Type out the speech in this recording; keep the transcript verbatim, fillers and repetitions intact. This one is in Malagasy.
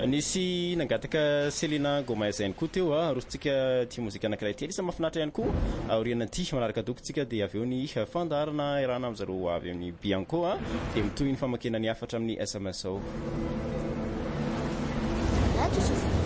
nisy nangataka Selena Gomez ihany koa teo a arosintsika tia mozika anankiray tely isa mahafinaritra ihany koa aoriana ty manaraka dokontsika dia avy eo ny fandarana irana amin'izareo avy amin'ny Bianco a dia mitohy ny famakena ny afatra amin'ny S M S ao. Là, tu souffles.